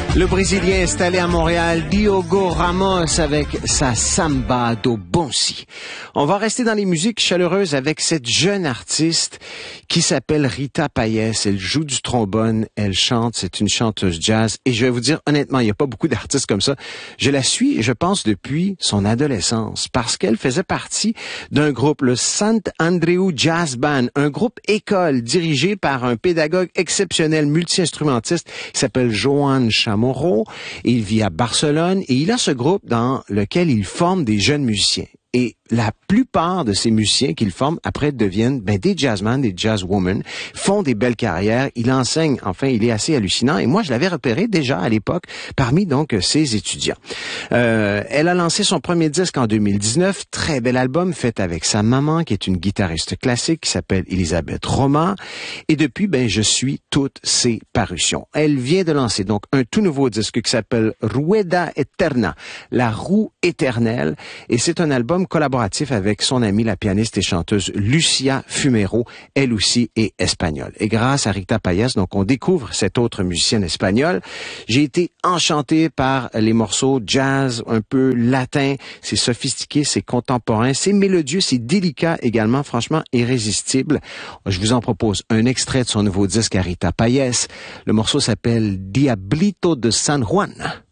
Le Brésilien installé à Montréal, Diogo Ramos avec sa Samba do Bonsi. On va rester dans les musiques chaleureuses avec cette jeune artiste qui s'appelle Rita Payés. Elle joue du trombone, elle chante, c'est une chanteuse jazz. Et je vais vous dire honnêtement, il n'y a pas beaucoup d'artistes comme ça. Je la suis, je pense, depuis son adolescence parce qu'elle faisait partie d'un groupe, le Sant Andreu Jazz Band, un groupe école dirigé par un pédagogue exceptionnel multi-instrumentiste qui s'appelle Joan Chamorro. Il vit à Barcelone et il a ce groupe dans lequel il forme des jeunes musiciens. Et la plupart de ces musiciens qu'il forme, après, deviennent des jazzmen, des jazzwomen, font des belles carrières. Il enseigne, enfin, il est assez hallucinant. Et moi, je l'avais repéré déjà à l'époque parmi donc ses étudiants. Elle a lancé son premier disque en 2019, très bel album fait avec sa maman, qui est une guitariste classique, qui s'appelle Elisabeth Roma. Et depuis, je suis toutes ses parutions. Elle vient de lancer donc un tout nouveau disque qui s'appelle Rueda Eterna, la roue éternelle. Et c'est un album collaboratif avec son amie, la pianiste et chanteuse Lucia Fumero, elle aussi est espagnole. Et grâce à Rita Payés, donc on découvre cette autre musicienne espagnole. J'ai été enchanté par les morceaux jazz, un peu latin, c'est sophistiqué, c'est contemporain, c'est mélodieux, c'est délicat également, franchement irrésistible. Je vous en propose un extrait de son nouveau disque à Rita Payés. Le morceau s'appelle Diablito de San Juan.